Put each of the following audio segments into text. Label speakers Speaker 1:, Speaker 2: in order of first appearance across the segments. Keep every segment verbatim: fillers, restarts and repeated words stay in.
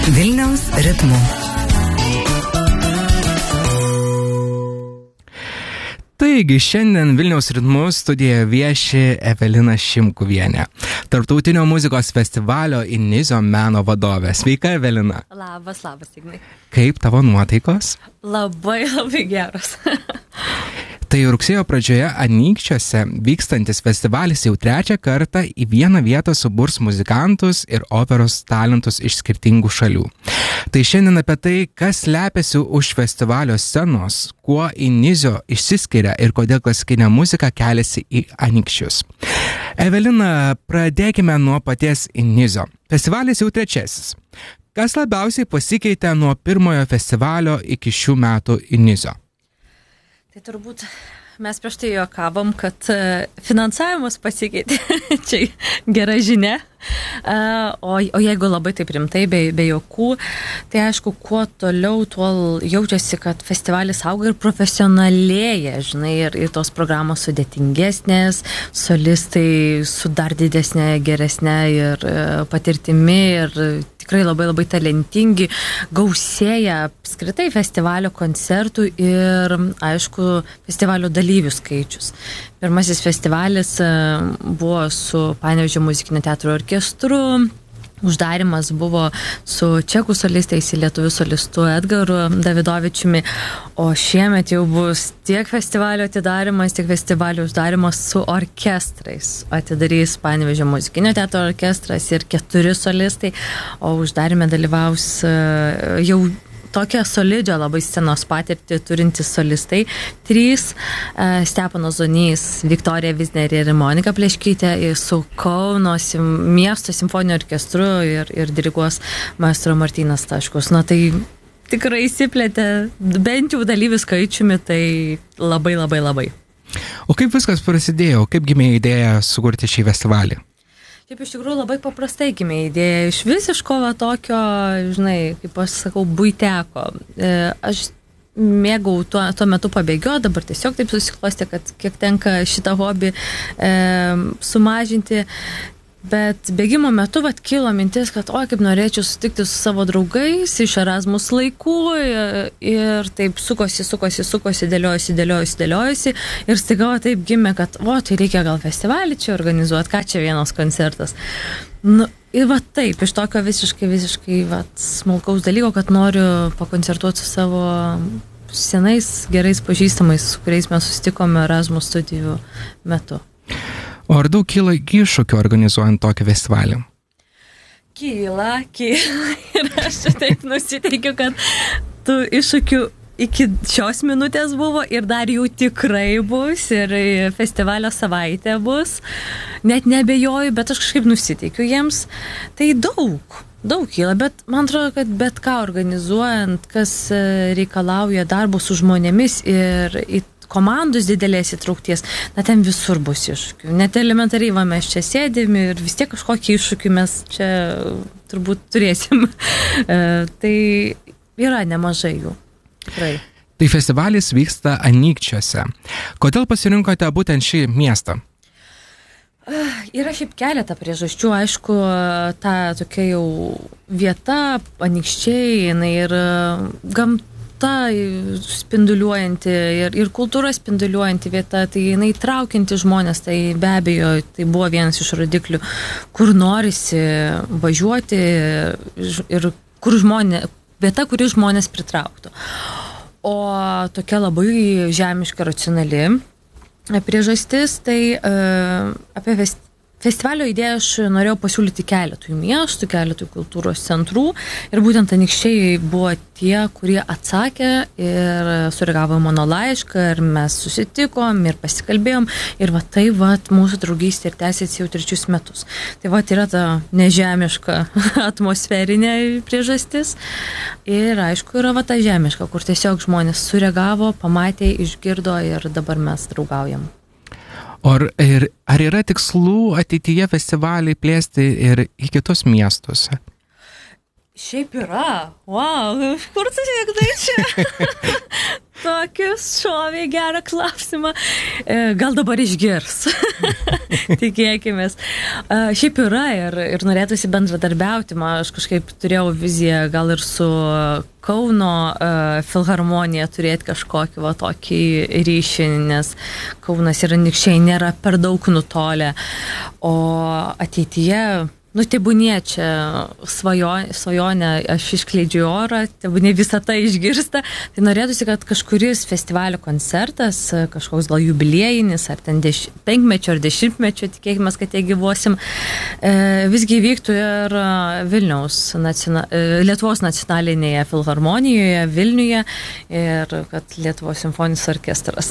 Speaker 1: Vilniaus ritmu. Taigi, šiandien Vilniaus ritmu studijoje vieši Evelina Šimkuvienė, Tarptautinio muzikos festivalio Inizio meno vadovė. Sveika, Evelina.
Speaker 2: Labas, labas, Ignai.
Speaker 1: Kaip tavo nuotaikos?
Speaker 2: Labai, labai geros.
Speaker 1: Tai rugsėjo pradžioje Anykščiuose vykstantis festivalis jau trečią kartą į vieną vietą suburs muzikantus ir operos talentus iš skirtingų šalių. Tai šiandien apie tai, kas slepiasi už festivalio scenos, kuo Inizio išsiskiria ir kodėl klasikinė muzika keliasi į Anykščius. Evelina, pradėkime nuo paties Inizio. Festivalis jau trečiasis. Kas labiausiai pasikeitė nuo pirmojo festivalio iki šių metų Inizio?
Speaker 2: Tai turbūt mes prieš tai juokavom, kad finansavimas pasikeitė. Čia gera žinia. O, o jeigu labai taip rimtai, be, be jokų, tai aišku, kuo toliau, tuo jaučiasi, kad festivalis auga ir profesionalėja, žinai, ir, ir tos programos sudėtingesnės, solistai su dar didesnė, geresnė ir patirtimi ir tikrai labai labai talentingi, gausėja apskritai festivalio koncertų ir, aišku, festivalio dalyvių skaičius. Pirmasis festivalis buvo su Panevėžio muzikinio teatro orkestru, uždarimas buvo su čekų solistais ir lietuvių solistu Edgaru Davidovičiumi, o šiemet jau bus tiek festivalio atidarimas, tiek festivalio uždarimas su orkestrais. Atidarys Panevėžio muzikinio teatro orkestras ir keturi solistai, o uždarime dalyvaus jau tokią solidžią labai scenos patirtį turintys solistai. Trys uh, Steponas Zonys, Viktorija Viznerė ir Monika Pleškytė su Kauno sim, miesto simfoniniu orkestru ir, ir diriguos maestro Martynas Taškus. Na tai tikrai įsiplėtė bent jau dalyvių skaičiumi, tai labai labai labai.
Speaker 1: O kaip viskas prasidėjo? Kaip gimė idėja sukurti šį festivalį?
Speaker 2: Taip, iš tikrųjų labai paprastai gimė idėja, iš visiško va tokio, žinai, kaip aš sakau, buiteko. E, aš mėgau tuo, tuo metu pabėgioti, dabar tiesiog taip susiklostė, kad kiek tenka šitą hobį e, sumažinti. Bet bėgimo metu vat kilo mintis, kad oi, kaip norėčiau sutikti su savo draugais iš Erasmus laikų ir, ir taip sukosi, sukosi, sukosi, dėliojusi, dėliojusi, dėliojusi ir staiga taip gimė, kad o, tai reikia gal festivalį čia organizuoti, ką čia vienas koncertas. Nu, ir va taip, iš tokio visiškai, visiškai va, smulkaus dalyko, kad noriu pakoncertuoti su savo senais, gerais pažįstamais, su kuriais mes susitikome Erasmus studijų metu.
Speaker 1: O ar daug kyla iššūkių organizuojant tokį festivalį?
Speaker 2: Kyla, kyla. Ir aš taip nusiteikiu, kad tų iššūkių iki šios minutės buvo ir dar jų tikrai bus ir festivalio savaitė bus. Net nebejoju, bet aš kažkaip nusiteikiu jiems. Tai daug, daug kyla, bet man atrodo, kad bet ką organizuojant, kas reikalauja darbo su žmonėmis ir į komandos didelės įtraukties, na ten visur bus iššūkių. Net elementariai va mes čia sėdėm ir vis tiek kažkokį iššūkį mes čia turbūt turėsim. e, tai yra nemažai jų. Tikrai.
Speaker 1: Tai festivalis vyksta Anykščiuose. Kodėl pasirinkote būtent šį miestą?
Speaker 2: Yra šiaip keletą priežasčių, aišku, ta tokia jau vieta, Anykščiai, jinai ir gamta, ta spinduliuojanti ir, ir kultūra spinduliuojanti vieta, tai jinai traukianti žmonės, tai be abejo, tai buvo vienas iš rodiklių, kur norisi važiuoti ir kur žmonė, vieta, kuri žmonės pritrauktų. O tokia labai žemiška, racionali priežastis, tai uh, apie festivalį. Festivalio idėją aš norėjau pasiūlyti keletui miestų, keletui kultūros centrų ir būtent Anykščiai buvo tie, kurie atsakė ir sureagavo mano laišką ir mes susitikom ir pasikalbėjom ir va tai va mūsų draugystė ir tęsėsi jau trečius metus. Tai va yra ta nežemiška atmosferinė priežastis ir aišku yra va ta žemiška, kur tiesiog žmonės sureagavo, pamatė, išgirdo ir dabar mes draugaujam.
Speaker 1: Ar, ir, ar yra tikslų ateityje festivalį plėsti ir į kitus miestus?
Speaker 2: Šiaip yra. Wow, kur tu tiek tai čia? tokius šoviai gerą klausimą. Gal dabar išgirs. Tikėkimės. Šiaip yra ir, ir norėtųsi bendradarbiauti. Man, aš kažkaip turėjau viziją gal ir su Kauno uh, filharmonija turėti kažkokį va tokį ryšį, nes Kaunas ir Anykščiai nėra per daug nutolę. O ateityje, nu, tebūnie čia svajonė, svajonė, aš iškleidžiu orą, tebūnie visą tai išgirsta. Tai norėtųsi, kad kažkuris festivalio koncertas, kažkoks gal jubiliejinis, ar ten deš, penkmečio ar dešimtmečio, tikėkime, kad jie gyvuosim, e, visgi vyktų ir Vilniaus, naciona, Lietuvos nacionalinėje filharmonijoje, Vilniuje, ir kad Lietuvos simfoninis orkestras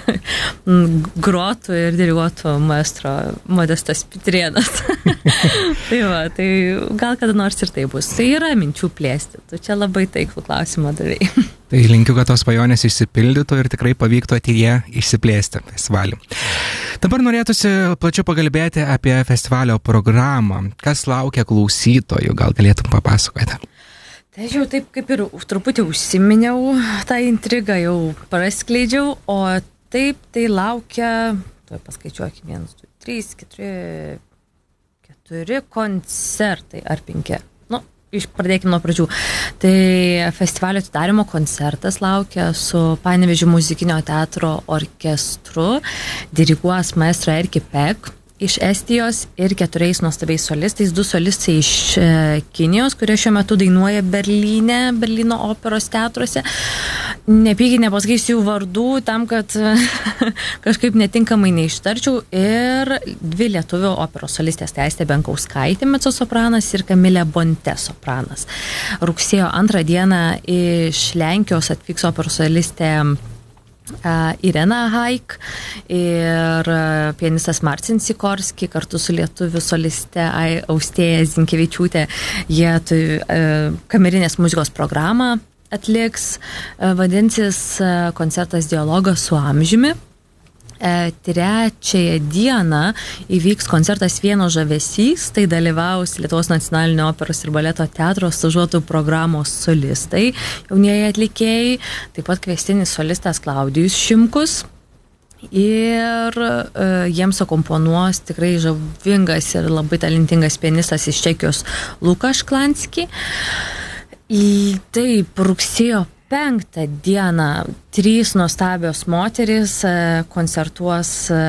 Speaker 2: grotų ir diriguotų maestro Modestas Pitrėnas. Tai va, tai gal kada nors ir tai bus. Tai yra minčių plėsti. Tu čia labai taiklų klausimą davėjai.
Speaker 1: Tai linkiu, kad tos svajonės išsipildytų ir tikrai pavyktų ateityje išsiplėsti festivalį. Dabar norėtųsi plačiau pakalbėti apie festivalio programą. Kas laukia klausytojų? Gal galėtum papasakoti?
Speaker 2: Tai jau taip kaip ir truputį užsiminiau, tą intrigą jau praskleidžiau, o taip tai laukia, tuoj paskaičiuokim, vienas, du, trys, keturi... Turi koncertai ar penki. Nu, iš, pradėkime nuo pradžių. Tai festivalio atidarymo koncertas laukia su Panevėžio muzikinio teatro orkestru. Diriguos maestro Erki Pek iš Estijos ir keturiais nuostabiais solistais. Du solistai iš e, Kinijos, kurie šiuo metu dainuoja Berlyne, Berlyno operos teatruose. Nepykiai nepasakysiu jų vardų, tam, kad kažkaip netinkamai neištarčiau. Ir dvi lietuvių operos solistės, tai Aistė Benkauskaitė, mecosopranas, ir Kamilė Bonte, sopranas. Rugsėjo antrą dieną iš Lenkijos atvyks operos solistė Uh, Irena Haik ir uh, pianistas Marcin Sikorski kartu su lietuvių soliste Austėja Zinkevičiūtė. Jie tu, uh, kamerinės muzikos programą atliks. Uh, vadinsis uh, koncertas Dialogas su amžiumi. Uh, trečiąją dieną įvyks koncertas Vieno žavesys, tai dalyvaus Lietuvos nacionalinio operos ir baleto teatro stažuotų programos solistai, jaunieji atlikėjai, taip pat kviestinis solistas Klaudijus Šimkus. Ir uh, jiems akomponuos tikrai žavingas ir labai talentingas pianistas iš Čekijos Lukaš Klanski. Į taip, rugsėjo penktą dieną trys nuostabios moterys koncertuos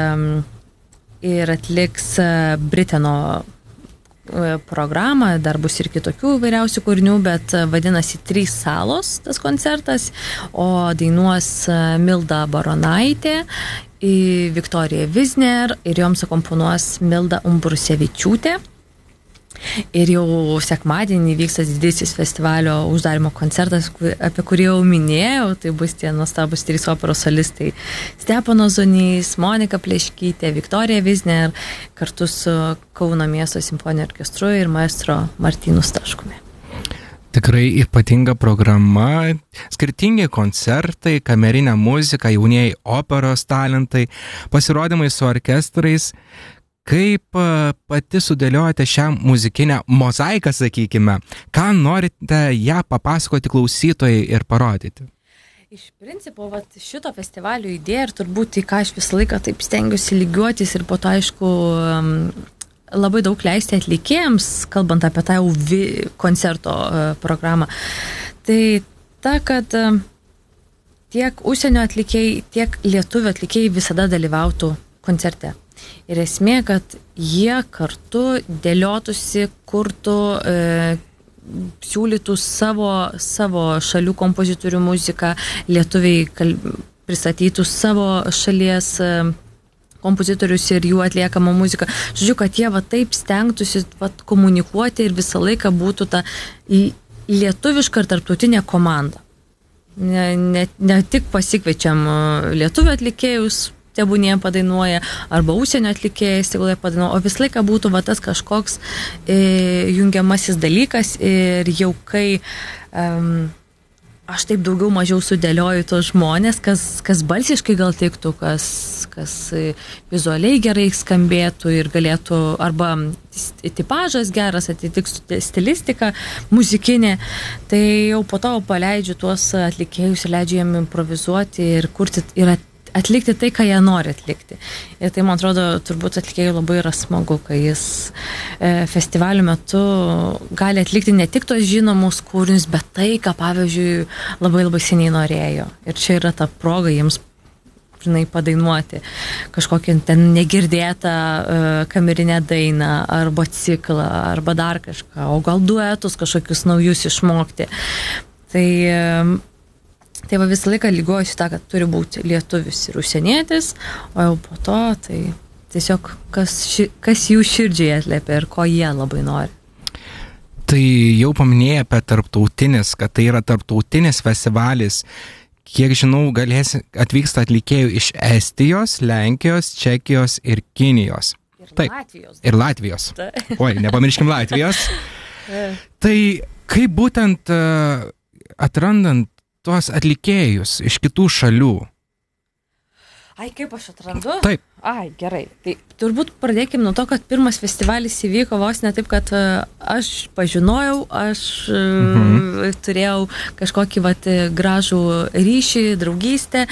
Speaker 2: ir atliks Briteno programą, dar bus ir kitokių vairiausių kūrinių, bet vadinasi Trys salos tas koncertas, o dainuos Milda Baronaitė, Viktorija Vizner ir joms akomponuos Milda Umbrusevičiūtė. Ir jau sekmadienį vyksta didysis festivalio uždarimo koncertas, apie kurį jau minėjau. Tai bus tie nuostabus trys operos solistai Steponas Zonys, Monika Pleškytė, Viktorija Vizner, kartu su Kauno miesto simfoniniu orkestru ir maestro Martynu Staškumi.
Speaker 1: Tikrai ypatinga programa, skirtingi koncertai, kamerinė muzika, jaunieji operos talentai, pasirodymai su orkestrais. Kaip pati sudėliojate šią muzikinę mozaiką, sakykime, ką norite ją papasakoti klausytojai ir parodyti?
Speaker 2: Iš principo, vat, šito festivalio idėja ir turbūt į ką aš visą laiką taip stengiuosi lygiuotis ir po to, aišku, labai daug leisti atlikėjams, kalbant apie tą jau vi, koncerto programą. Tai ta, kad tiek užsienio atlikėjai, tiek lietuvių atlikėjai visada dalyvautų koncerte. Ir esmė, kad jie kartu dėliotųsi, kurtų, e, siūlytų savo, savo šalių kompozitorių muziką, lietuviai kalb, pristatytų savo šalies e, kompozitorius ir jų atliekamą muziką. Žodžiu, kad jie va taip stengtųsi va, komunikuoti ir visą laiką būtų ta lietuviška ir tarptautinė komanda. Ne, ne, ne tik pasikviečiam lietuvių atlikėjus, tebūnie padainuoja, arba užsienio atlikėjas, tegul jie padainuoja, o visą laiką būtų va, tas kažkoks e, jungiamasis dalykas ir jau kai um, aš taip daugiau mažiau sudėlioju tos žmonės, kas, kas balsiškai gal tiktų, kas, kas vizualiai gerai skambėtų ir galėtų, arba tipažas geras, atitiks stilistiką muzikinė, tai jau po to paleidžiu tuos atlikėjus ir leidžiu jiem improvizuoti ir kurti ir atlikti tai, ką jie nori atlikti. Ir tai, man atrodo, turbūt atlikėjų labai yra smagu, kai jis e, festivalio metu gali atlikti ne tik tos žinomus kūrinius, bet tai, ką, pavyzdžiui, labai labai seniai norėjo. Ir čia yra ta proga jiems, žinai, padainuoti kažkokią ten negirdėtą e, kamerinę dainą, arba ciklą, arba dar kažką, o gal duetus kažkokius naujus išmokti. Tai e, Tai va visą laiką lygojusi tą, kad turi būti lietuvis ir užsienietis, o jau po to tai tiesiog kas, ši, kas jų širdžiai atliepia ir ko jie labai nori.
Speaker 1: Tai jau paminėjai apie tarptautinis, kad tai yra tarptautinis festivalis. Kiek žinau, galės atvyksta atlikėjų iš Estijos, Lenkijos, Čekijos ir Kinijos.
Speaker 2: Ir
Speaker 1: Taip,
Speaker 2: Latvijos.
Speaker 1: Ir Latvijos. Oi, nepamirškim Latvijos. Tai kaip būtent uh, atrandant tuos atlikėjus iš kitų šalių?
Speaker 2: Ai, kaip aš atrandu?
Speaker 1: Taip.
Speaker 2: Ai, gerai. Tai turbūt pradėkim nuo to, kad pirmas festivalis įvyko vos ne taip, kad uh, aš pažinojau, aš uh, mhm. turėjau kažkokį vat, gražų ryšį, draugystę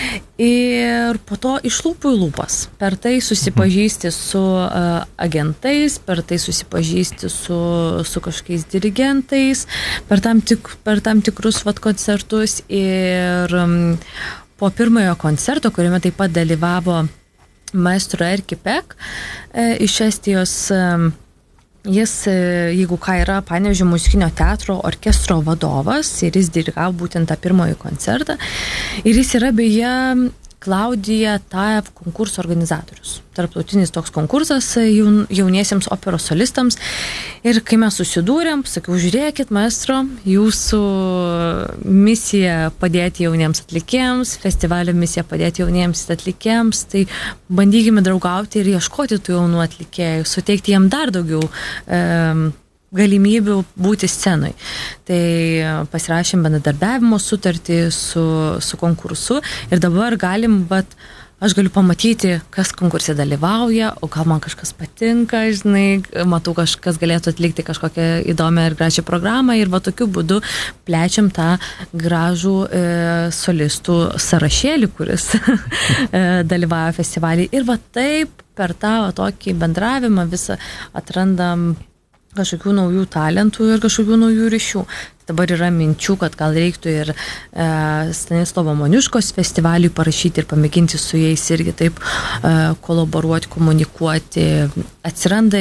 Speaker 2: ir po to iš lūpų į lūpas. Per tai susipažįsti su uh, agentais, per tai susipažįsti su, su kažkokiais dirigentais, per tam, tik, per tam tikrus vat, koncertus ir um, po pirmojo koncerto, kuriame taip pat dalyvavo maestro Erkki Pek e, iš Estijos, e, jis, e, jeigu ką, yra Panevėžio muzikinio teatro orkestro vadovas ir jis dirigavo būtent tą pirmąjį koncertą ir jis yra beje Klaudija Taev konkurso organizatorius. Tarptautinis toks konkursas jaun, jauniesiems operos solistams. Ir kai mes susidūrėm, sakiau, žiūrėkit, maestro, jūsų misija padėti jauniems atlikėjams, festivalio misija padėti jauniems atlikėjams, tai bandykime draugauti ir ieškoti tų jaunų atlikėjų, suteikti jiem dar daugiau e, galimybių būti scenoj. Tai pasirašėm bendradarbiavimo sutartį su, su konkursu ir dabar galim, bet aš galiu pamatyti, kas konkurse dalyvauja, o gal man kažkas patinka, žinai, matau, kažkas galėtų atlikti kažkokią įdomią ir gražią programą ir va tokiu būdu plečiam tą gražų e, solistų sąrašėlį, kuris e, dalyvauja festivalį. Ir va taip per tą va, tokį bendravimą visą atrandam kažkokių naujų talentų ir kažkokių naujų ryšių. Dabar yra minčių, kad gal reiktų ir e, Stanislovo Moniuškos festivaliui parašyti ir pamėginti su jais irgi taip e, kolaboruoti, komunikuoti. Atsiranda